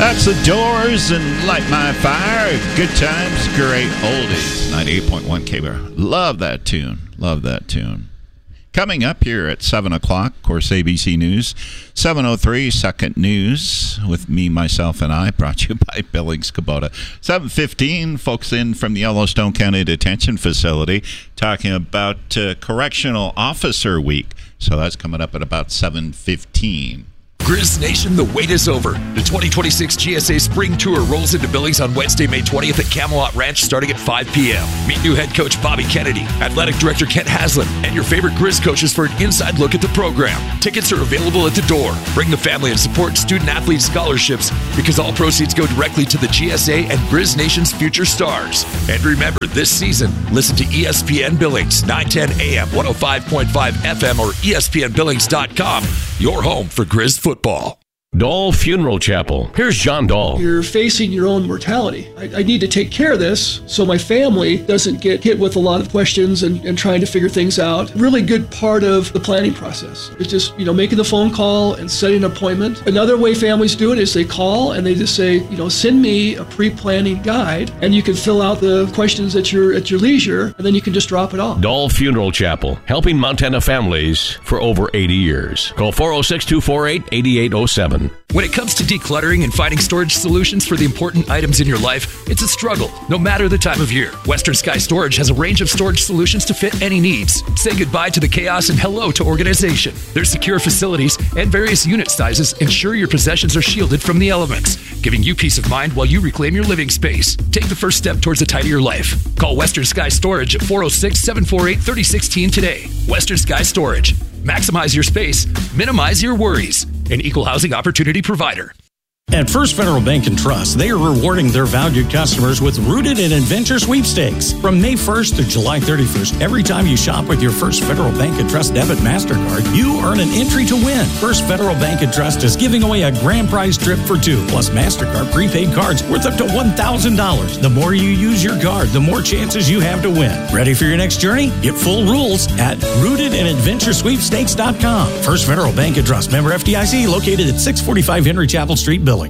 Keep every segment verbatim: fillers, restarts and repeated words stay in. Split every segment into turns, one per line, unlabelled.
That's the Doors and Light My Fire. Good times, great oldies. ninety-eight point one K B R. Love that tune. Love that tune. Coming up here at seven o'clock, of course, A B C News. seven oh three, Second News with me, myself, and I, brought to you by Billings Kubota. seven fifteen, folks in from the Yellowstone County Detention Facility talking about uh, Correctional Officer Week. So that's coming up at about seven fifteen.
Grizz Nation, the wait is over. The twenty twenty-six G S A Spring Tour rolls into Billings on Wednesday, May twentieth at Camelot Ranch starting at five p.m. Meet new head coach Bobby Kennedy, athletic director Kent Haslam, and your favorite Grizz coaches for an inside look at the program. Tickets are available at the door. Bring the family and support student-athlete scholarships because all proceeds go directly to the G S A and Grizz Nation's future stars. And remember, this season, listen to E S P N Billings, nine ten a.m., one oh five point five F M, or E S P N Billings dot com, your home for Grizz football.
Dahl Funeral Chapel. Here's John Dahl.
You're facing your own mortality. I, I need to take care of this so my family doesn't get hit with a lot of questions and, and trying to figure things out. Really good part of the planning process. It's just, you know, making the phone call and setting an appointment. Another way families do it is they call and they just say, you know, send me a pre-planning guide, and you can fill out the questions at your at your leisure, and then you can just drop it off.
Dahl Funeral Chapel, helping Montana families for over eighty years. Call four oh six, two four eight, eight eight oh seven.
When it comes to decluttering and finding storage solutions for the important items in your life, it's a struggle, no matter the time of year. Western Sky Storage has a range of storage solutions to fit any needs. Say goodbye to the chaos and hello to organization. Their secure facilities and various unit sizes ensure your possessions are shielded from the elements, giving you peace of mind while you reclaim your living space. Take the first step towards a tidier life. Call Western Sky Storage at four oh six, seven four eight, three oh one six today. Western Sky Storage. Maximize your space, minimize your worries. An equal housing opportunity provider.
At First Federal Bank and Trust, they are rewarding their valued customers with Rooted in Adventure sweepstakes. From May first to July thirty-first, every time you shop with your First Federal Bank and Trust debit MasterCard, you earn an entry to win. First Federal Bank and Trust is giving away a grand prize trip for two, plus MasterCard prepaid cards worth up to one thousand dollars. The more you use your card, the more chances you have to win. Ready for your next journey? Get full rules at rooted in adventure sweepstakes dot com. First Federal Bank and Trust, member F D I C, located at six forty-five Henry Chapel Street, Billings.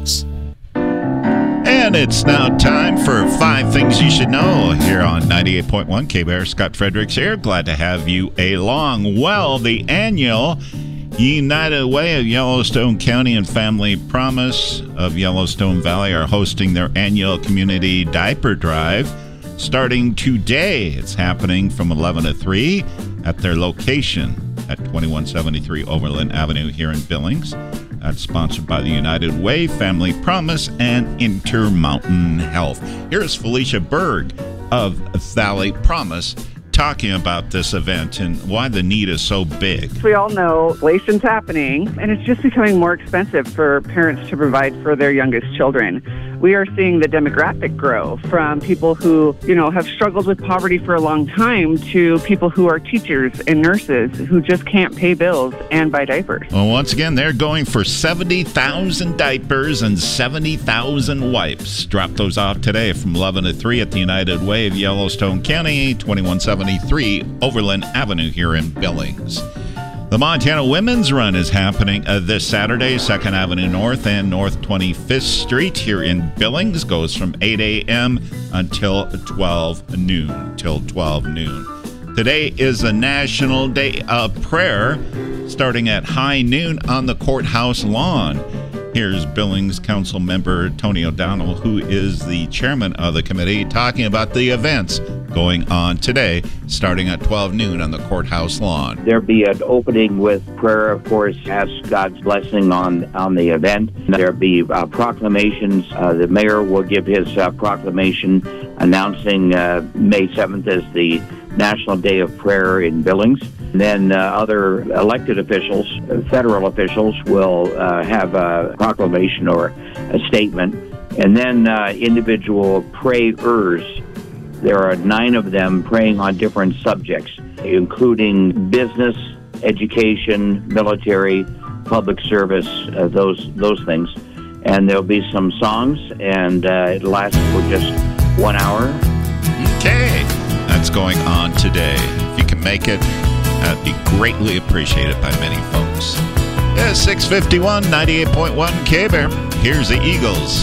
And it's now time for Five Things You Should Know here on ninety-eight point one K B R. Scott Fredericks here. Glad to have you along. Well, the annual United Way of Yellowstone County and Family Promise of Yellowstone Valley are hosting their annual community diaper drive starting today. It's happening from eleven to three at their location at twenty-one seventy-three Overland Avenue here in Billings. That's sponsored by the United Way, Family Promise, and Intermountain Health. Here's Felicia Berg of Valley Promise talking about this event and why the need is so big.
We all know inflation's happening, and it's just becoming more expensive for parents to provide for their youngest children. We are seeing the demographic grow from people who, you know, have struggled with poverty for a long time to people who are teachers and nurses who just can't pay bills and buy diapers.
Well, once again, they're going for seventy thousand diapers and seventy thousand wipes. Drop those off today from eleven to three at the United Way of Yellowstone County, twenty-one seventy-three Overland Avenue here in Billings. The Montana Women's Run is happening uh, this Saturday, second Avenue North and North twenty-fifth Street here in Billings. Goes from eight a.m. until twelve noon, till twelve noon. Today is a National Day of Prayer, starting at high noon on the courthouse lawn. Here's Billings Council member Tony O'Donnell, who is the chairman of the committee, talking about the events going on today, starting at twelve noon on the courthouse lawn.
There'll be an opening with prayer, of course, ask God's blessing on, on the event. There'll be uh, proclamations. Uh, the mayor will give his uh, proclamation announcing uh, May seventh as the National Day of Prayer in Billings. And then uh, other elected officials, federal officials, will uh, have a proclamation or a statement. And then uh, individual prayers. There are nine of them praying on different subjects, including business, education, military, public service, uh, those those things. And there'll be some songs, and uh, it lasts for just one hour.
Okay, that's going on today. If you can make it, that'd be greatly appreciated by many folks. Yeah, six fifty-one, ninety-eight point one K B R. Here's the Eagles.